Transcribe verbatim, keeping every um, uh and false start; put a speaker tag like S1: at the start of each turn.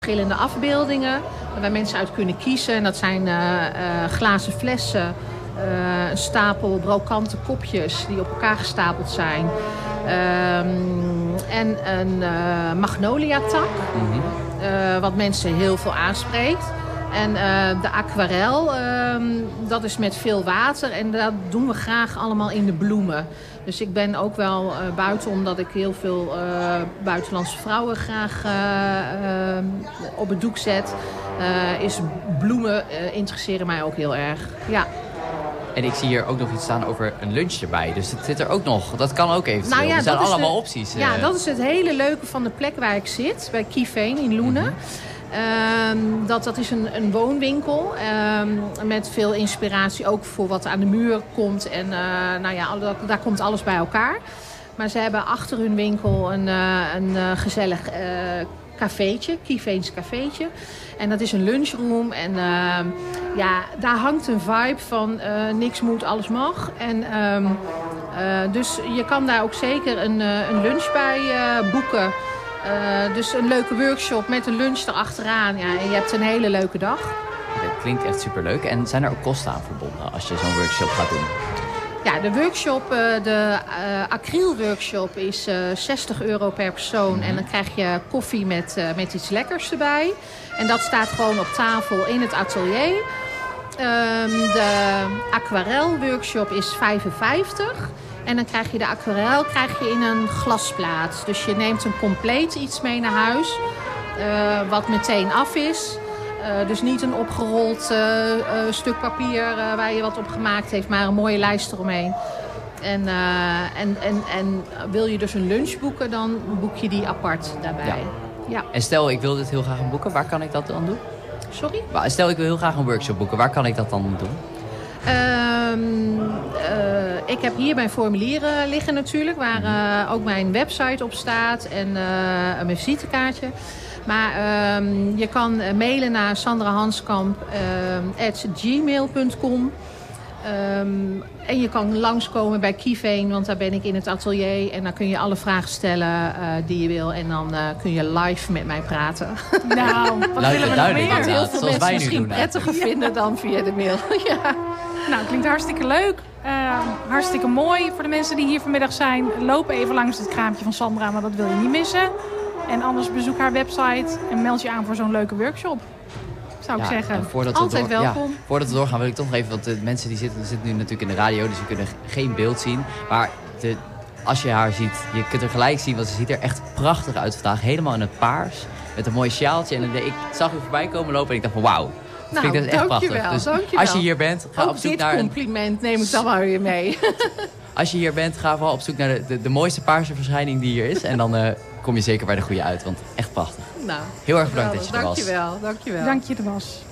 S1: Verschillende afbeeldingen waar mensen uit kunnen kiezen. En dat zijn uh, uh, glazen flessen, uh, een stapel brokante kopjes die op elkaar gestapeld zijn. Um, en een uh, magnolia-tak, mm-hmm. uh, wat mensen heel veel aanspreekt. En uh, de aquarel, uh, dat is met veel water en dat doen we graag allemaal in de bloemen. Dus ik ben ook wel uh, buiten, omdat ik heel veel uh, buitenlandse vrouwen graag uh, uh, op het doek zet. Uh, is bloemen uh, interesseren mij ook heel erg, ja.
S2: En ik zie hier ook nog iets staan over een lunch erbij. Dus het zit er ook nog. Dat kan ook eventueel.
S1: Nou ja,
S2: er zijn allemaal
S1: de,
S2: opties.
S1: Ja, dat is het hele leuke van de plek waar ik zit. Bij Keyveen in Loenen. Mm-hmm. Um, dat, dat is een, een woonwinkel. Um, met veel inspiratie ook voor wat aan de muur komt. En uh, nou ja, dat, daar komt alles bij elkaar. Maar ze hebben achter hun winkel een, uh, een uh, gezellig uh, cafeetje. Keyveens cafeetje. En dat is een lunchroom. En uh, ja, daar hangt een vibe van uh, niks moet, alles mag. En um, uh, dus je kan daar ook zeker een, uh, een lunch bij uh, boeken. Uh, dus een leuke workshop met een lunch erachteraan. Ja, en je hebt een hele leuke dag.
S2: Dat klinkt echt superleuk. En zijn er ook kosten aan verbonden als je zo'n workshop gaat doen?
S1: Ja, de workshop, de uh, acrylworkshop is uh, zestig euro per persoon. Mm-hmm. En dan krijg je koffie met, uh, met iets lekkers erbij. En dat staat gewoon op tafel in het atelier. Um, de aquarelworkshop is vijfenvijftig. En dan krijg je de aquarel krijg je in een glasplaat. Dus je neemt een compleet iets mee naar huis. Uh, wat meteen af is. Uh, dus niet een opgerold uh, uh, stuk papier uh, waar je wat op gemaakt heeft, maar een mooie lijst eromheen. En, uh, en, en, en wil je dus een lunch boeken, dan boek je die apart daarbij. Ja. Ja.
S2: En stel, ik wil dit heel graag boeken, waar kan ik dat dan doen?
S1: Sorry?
S2: Stel, ik wil heel graag een workshop boeken, waar kan ik dat dan doen?
S1: Um, uh, ik heb hier mijn formulieren liggen natuurlijk, waar uh, ook mijn website op staat en uh, mijn visitekaartje. Maar um, je kan mailen naar sandra hanskamp at gmail punt com. Um, en je kan langskomen bij Keyveen, want daar ben ik in het atelier. En dan kun je alle vragen stellen uh, die je wil. En dan uh, kun je live met mij praten.
S3: Nou, wat willen we nog meer?
S1: Wat heel veel mensen misschien prettiger vinden dan via de mail. Ja.
S3: Nou, het klinkt hartstikke leuk. Uh, hartstikke mooi voor de mensen die hier vanmiddag zijn. Loop even langs het kraampje van Sandra, maar dat wil je niet missen. En anders bezoek haar website en meld je aan voor zo'n leuke workshop. Zou ik
S2: ja,
S3: zeggen.
S1: Altijd
S2: door,
S1: welkom.
S2: Ja, voordat we doorgaan wil ik toch nog even, want de mensen die zitten, zitten nu natuurlijk in de radio, dus je kunnen geen beeld zien. Maar de, als je haar ziet, je kunt er gelijk zien, want ze ziet er echt prachtig uit vandaag. Helemaal in het paars, met een mooi sjaaltje. En ik zag u voorbij komen lopen en ik dacht van wauw.
S1: Nou,
S2: vind ik dat echt
S1: dankjewel,
S2: prachtig. Dus
S1: dankjewel.
S2: als je hier bent, ga
S1: ook
S2: op zoek
S1: dit
S2: naar...
S1: compliment neem ik dan maar weer mee.
S2: Als je hier bent, ga vooral op zoek naar de, de, de mooiste paarse verschijning die hier is. En dan uh, kom je zeker bij de goede uit, want echt prachtig.
S1: Nou,
S2: heel erg bedankt dat je er was.
S1: Dankjewel, dankjewel.
S3: Dank je er was.